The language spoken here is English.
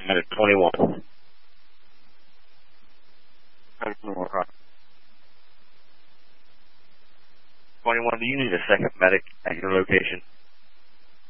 Medic 21. Medic 21, right. 21, do you need a second medic at your location?